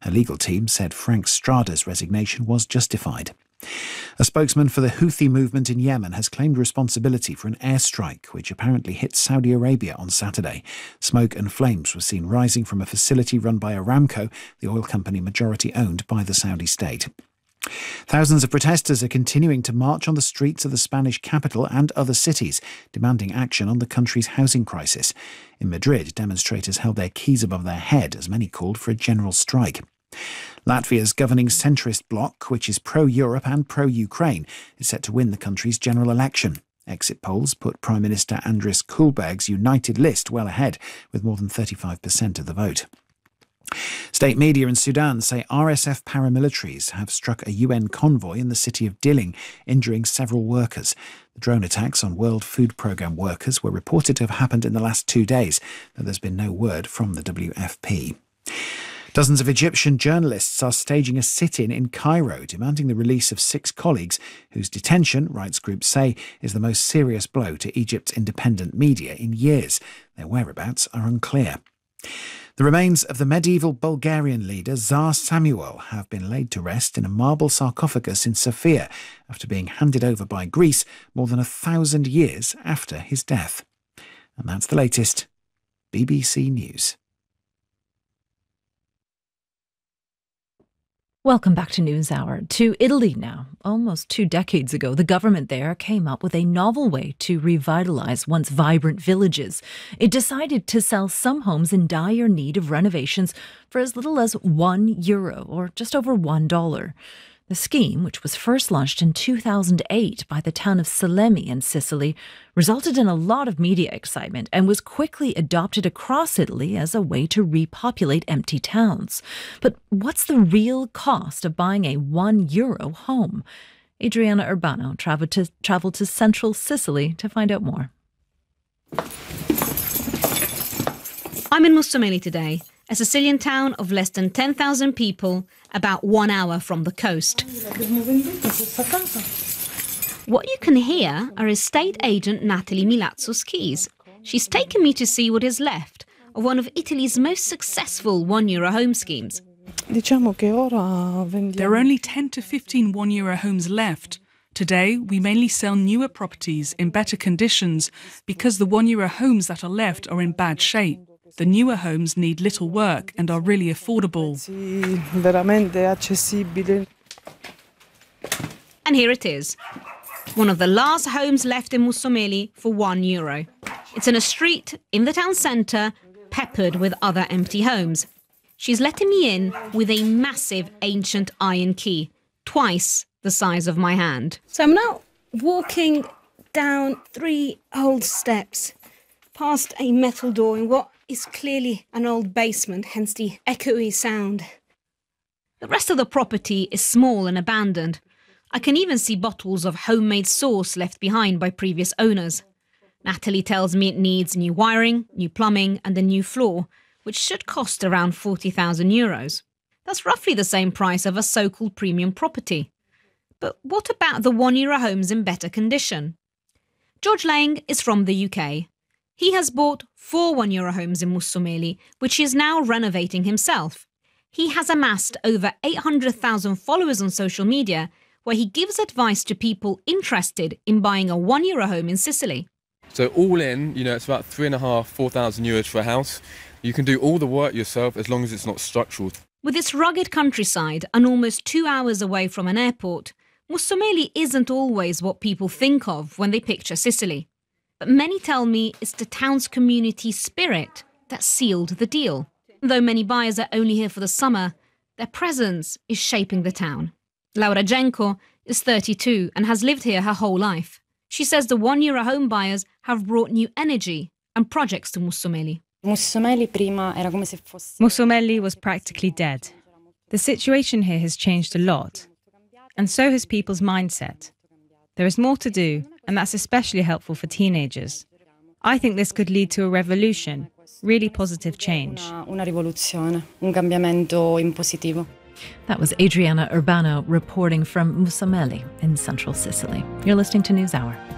Her legal team said Frank Strada's resignation was justified. A spokesman for the Houthi movement in Yemen has claimed responsibility for an airstrike which apparently hit Saudi Arabia on Saturday. Smoke and flames were seen rising from a facility run by Aramco, the oil company majority owned by the Saudi state. Thousands of protesters are continuing to march on the streets of the Spanish capital and other cities, demanding action on the country's housing crisis. In Madrid, demonstrators held their keys above their head as many called for a general strike. Latvia's governing centrist bloc, which is pro-Europe and pro-Ukraine, is set to win the country's general election. Exit polls put Prime Minister Andris Kulberg's united list well ahead, with more than 35% of the vote. State media in Sudan say RSF paramilitaries have struck a UN convoy in the city of Dilling, injuring several workers. The drone attacks on World Food Programme workers were reported to have happened in the last 2 days, though there's been no word from the WFP. Dozens of Egyptian journalists are staging a sit-in in Cairo, demanding the release of 6 colleagues whose detention, rights groups say, is the most serious blow to Egypt's independent media in years. Their whereabouts are unclear. The remains of the medieval Bulgarian leader Tsar Samuel have been laid to rest in a marble sarcophagus in Sofia after being handed over by Greece more than 1,000 years after his death. And that's the latest. BBC News. Welcome back to NewsHour. To Italy now. Almost 2 decades ago, the government there came up with a novel way to revitalise once vibrant villages. It decided to sell some homes in dire need of renovations for as little as €1, or just over $1. The scheme, which was first launched in 2008 by the town of Salemi in Sicily, resulted in a lot of media excitement and was quickly adopted across Italy as a way to repopulate empty towns. But what's the real cost of buying a €1 home? Adriana Urbano travelled to central Sicily to find out more. I'm in Mussomeli today, a Sicilian town of less than 10,000 people, about 1 hour from the coast. What you can hear are estate agent Natalie Milazzo's keys. She's taken me to see what is left of one of Italy's most successful €1 home schemes. There are only 10 to 15 €1 homes left. Today, we mainly sell newer properties in better conditions because the €1 homes that are left are in bad shape. The newer homes need little work and are really affordable. And here it is, one of the last homes left in Mussomeli for €1. It's in a street in the town centre, peppered with other empty homes. She's letting me in with a massive ancient iron key, twice the size of my hand. So I'm now walking down 3 old steps, past a metal door in what is clearly an old basement, hence the echoey sound. The rest of the property is small and abandoned. I can even see bottles of homemade sauce left behind by previous owners. Natalie tells me it needs new wiring, new plumbing and a new floor, which should cost around €40,000. That's roughly the same price of a so-called premium property. But what about the €1 homes in better condition? George Lang is from the UK. He has bought 4 €1 homes in Mussomeli, which he is now renovating himself. He has amassed over 800,000 followers on social media, where he gives advice to people interested in buying a €1 home in Sicily. So all in, it's about €3,500 to €4,000 for a house. You can do all the work yourself as long as it's not structural. With its rugged countryside and almost 2 hours away from an airport, Mussomeli isn't always what people think of when they picture Sicily. But many tell me it's the town's community spirit that sealed the deal. Though many buyers are only here for the summer, their presence is shaping the town. Laura Genko is 32 and has lived here her whole life. She says the €1 home buyers have brought new energy and projects to Mussomeli. Mussomeli was practically dead. The situation here has changed a lot, and so has people's mindset. There is more to do, and that's especially helpful for teenagers. I think this could lead to a revolution, really positive change. That was Adriana Urbano reporting from Mussomeli in central Sicily. You're listening to NewsHour.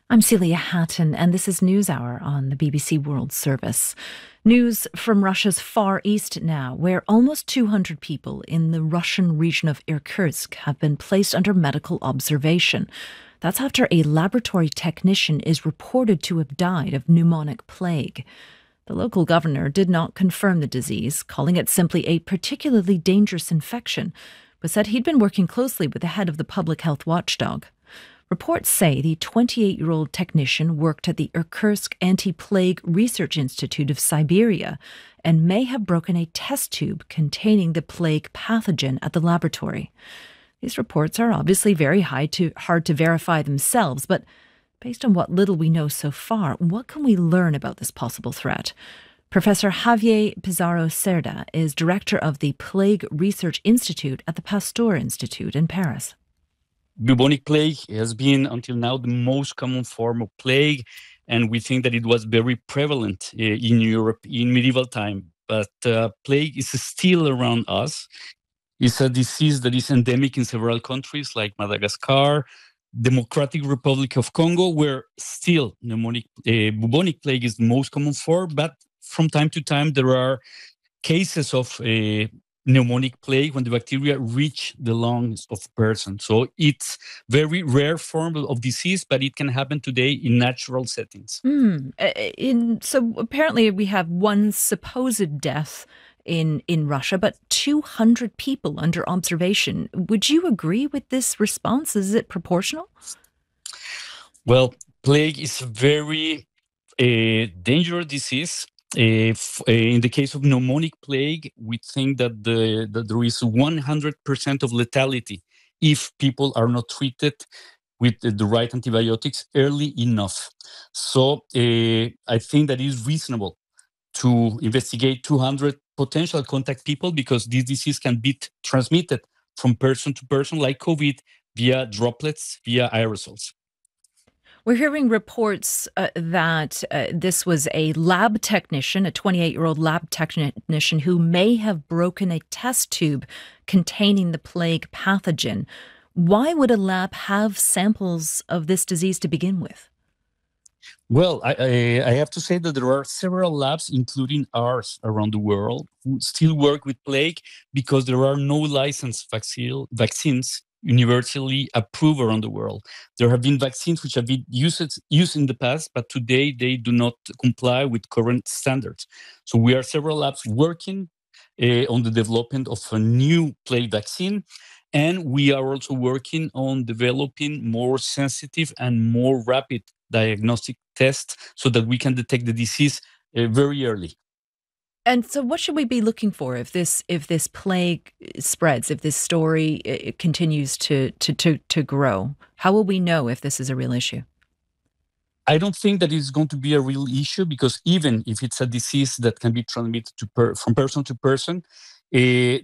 I'm Celia Hatton, and this is NewsHour on the BBC World Service. News from Russia's Far East now, where almost 200 people in the Russian region of Irkutsk have been placed under medical observation. That's after a laboratory technician is reported to have died of pneumonic plague. The local governor did not confirm the disease, calling it simply a particularly dangerous infection, but said he'd been working closely with the head of the public health watchdog. Reports say the 28-year-old technician worked at the Irkutsk Anti-Plague Research Institute of Siberia and may have broken a test tube containing the plague pathogen at the laboratory. These reports are obviously very hard to verify themselves, but based on what little we know so far, what can we learn about this possible threat? Professor Javier Pizarro Cerda is director of the Plague Research Institute at the Pasteur Institute in Paris. Bubonic plague has been until now the most common form of plague, and we think that it was very prevalent in Europe in medieval time. But plague is still around us. It's a disease that is endemic in several countries like Madagascar, Democratic Republic of Congo, where still bubonic plague is the most common form, but from time to time there are cases of pneumonic plague when the bacteria reach the lungs of person. So it's very rare form of disease, but it can happen today in natural settings. So apparently we have one supposed death in Russia, but 200 people under observation. Would you agree with this response? Is it proportional? Well, plague is a very dangerous disease. In the case of pneumonic plague, we think that there is 100% of lethality if people are not treated with the right antibiotics early enough. So I think that it is reasonable to investigate 200 potential contact people because this disease can be transmitted from person to person like COVID via droplets, via aerosols. We're hearing reports that this was a lab technician, a 28-year-old lab technician who may have broken a test tube containing the plague pathogen. Why would a lab have samples of this disease to begin with? Well, I have to say that there are several labs, including ours around the world, who still work with plague because there are no licensed vaccines universally approved around the world. There have been vaccines which have been used in the past, but today they do not comply with current standards. So we are several labs working on the development of a new plague vaccine, and we are also working on developing more sensitive and more rapid diagnostic tests so that we can detect the disease very early. And so what should we be looking for if this plague spreads, if this story continues to grow? How will we know if this is a real issue? I don't think that it's going to be a real issue because even if it's a disease that can be transmitted from person to person, the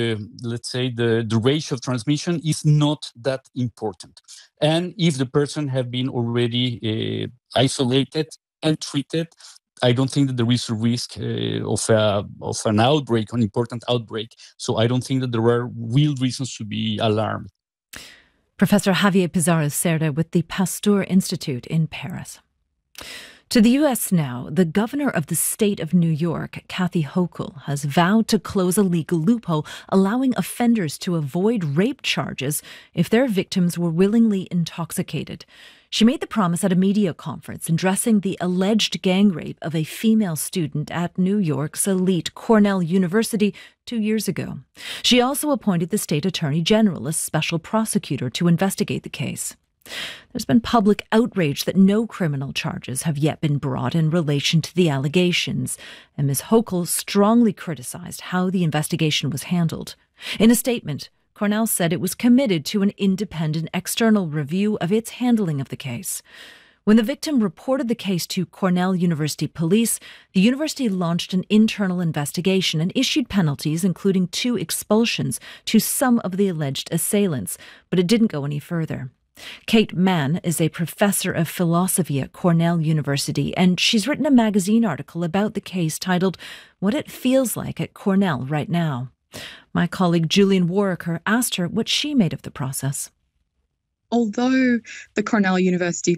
ratio of transmission is not that important. And if the person have been already isolated and treated, I don't think that there is a risk of an outbreak, an important outbreak. So I don't think that there are real reasons to be alarmed. Professor Javier Pizarro Cerda with the Pasteur Institute in Paris. To the U.S. now, the governor of the state of New York, Kathy Hochul, has vowed to close a legal loophole allowing offenders to avoid rape charges if their victims were willingly intoxicated. She made the promise at a media conference addressing the alleged gang rape of a female student at New York's elite Cornell University 2 years ago. She also appointed the state attorney general as special prosecutor to investigate the case. There's been public outrage that no criminal charges have yet been brought in relation to the allegations, and Ms. Hochul strongly criticized how the investigation was handled. In a statement, Cornell said it was committed to an independent external review of its handling of the case. When the victim reported the case to Cornell University Police, the university launched an internal investigation and issued penalties, including 2 expulsions, to some of the alleged assailants, but it didn't go any further. Kate Mann is a professor of philosophy at Cornell University, and she's written a magazine article about the case titled "What It Feels Like at Cornell Right Now." My colleague Julian Warwicker asked her what she made of the process. Although the Cornell University